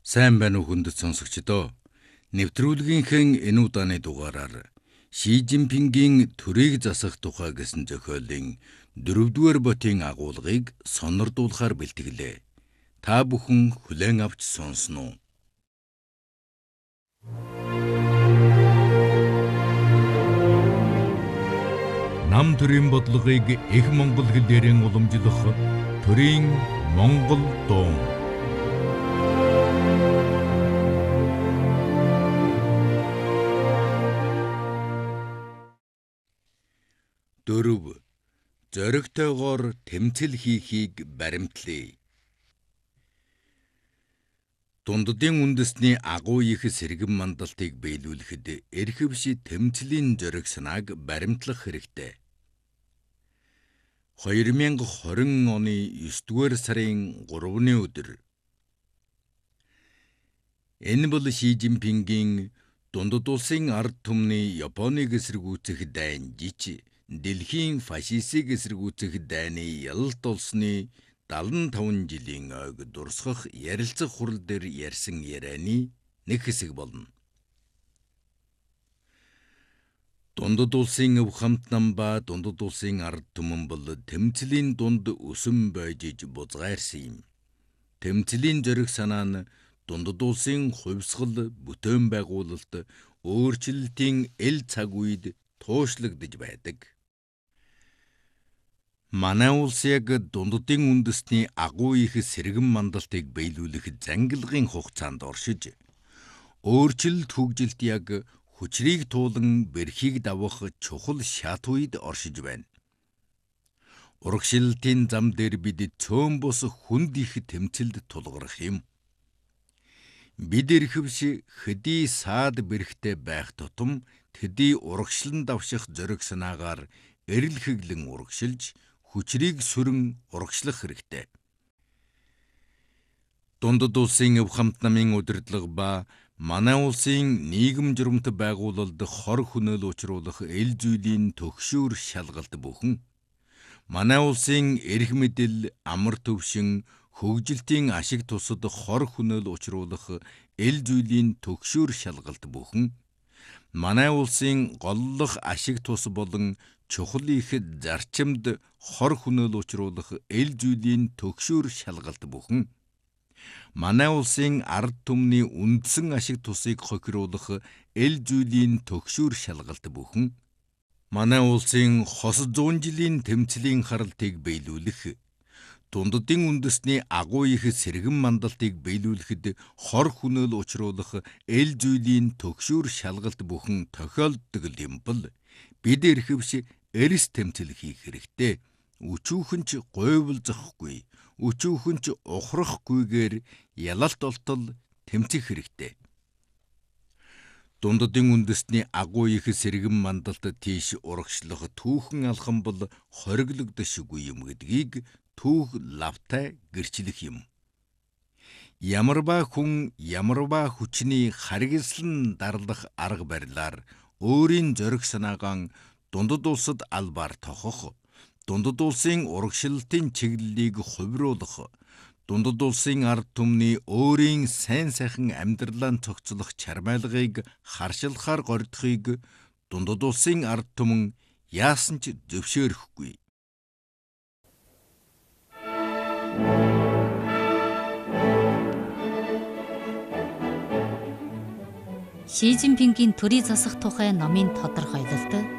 Сайн байна уу хүндэт сонсогчдоо. Нэвтрүүлгийнхээ энэ удааны дугаараар Ши Жинпингийн төрийг засах тухай гэсэн зохиолын 4-р ботын агуулгыг сонирдуулахаар бэлтгэлээ. Та бүхэн хүлээн авч сонсно уу? Нам төрийн бодлогыг их монгол хэлээр уламжлах төрийн монгол дуун. Дөрөв. Зоригтойгоор тэмцэл хийхийг баримтлая. Дундадын үндэсний агуу их сэргэн мандалтыг биелүүлэхэд эрхэвши тэмцлийн зориг санааг баримтлах хэрэгтэй. 2020 оны 9-р сарын 3-ны өдөр. Энэ бол Ши Жинпингийн дундад улсын ард түмний Японыг эсэргүүцэх дайн жич дэлхийн фашистыг эсэргүүцэх дайны ялалт олсны 75 жилийн ойг дурсгах ярилцах хурал дээр ярьсан ярианы нэг хэсэг болно. Дундад улсын өв хамт нам ба дундад улсын ард түмэн бол тэмцлийн дунд өсөн бойжиж бузгаарсан юм. Тэмцлийн зориг санаа нь дундад улсын хувьсгал бүтээн байгуулалт өөрчлөлтийн эл цаг үед туушлагдж байдаг. Манай улс яг дундадын үндэсний агуу их сэргэн мандалтыг биелүүлэх зангилгын хугацаанд оршиж, өөрчлөлт хөгжилт яг хүчрийг туулан бэрхийг давах чухал шат үед оршиж байна. Урагшлалтын зам дээр бид цөөн бус хүнд их тэмцэлд тулгарх юм. Бид эрхэвши хэдий саад бэрхтээ байх тутам тэдий урагшлан давших зориг санаагаар эрэл хэглэн урагшилж, хүчрийг сүрэн урагшлах хэрэгтэй. Дундад улсын өв хамт намын удирдлага ба манай улсын нийгэм журамт байгуулалд хор хөнөөл учруулах эл зүйлийн төгшүүр шалгалт бүхэн, манай улсын эрх мэдэл, амар төвшин, хөгжилтийн ашиг тусад хор хөнөөл учруулах эл зүйлийн төгшүүр шалгалт бүхэн, манай улсын голлох ашиг тус болон чухал их зарчимд хор хөнөөл учруулах эл зүйлийн төгшүүр шалгалт бүхэн, манай улсын ард түмний үндсэн ашиг тусыг хохируулах эл зүйлийн төгшүүр шалгалт бүхэн, манай улсын хос 100 жилийн тэмцлийн харалтыг биелүүлэх, дундадын үндэсний агуу их сэргэн мандалтыг биелүүлэхэд хор хөнөөл учруулах эл зүйлийн төгшүүр шалгалт бүхэн тохиолддог юм бол бид эрхэвши эрс тэмцэл хийх хэрэгтэй. Өчүүхэн ч гойволзохгүй, өчүүхэн ч ухрахгүйгээр ялалт олтол тэмцэх хэрэгтэй. Дундадын үндэсний агуу их сэргэн мандалт тийш урагшлах түүхэн алхам бол хориглогдошгүй юм гэдгийг түүх лавтай гэрчлэх юм. Ямарваа хүн ямарваа хүчний харгислан дарлах арга барилаар өөрийн зориг санаагаан дундад улсад албаар тохох, дундад улсын урагшлалтын чиглэлийг хувируулах, дундад улсын ард түмний өөрийн сайн сайхан амьдралаа цогцлох чармайлгыг харшилахаар гордохыг дундад улсын ард түмэн яасан ч зөвшөөрөхгүй. Ши Жинпингийн төрийг засах тухай номын тодорхойлолт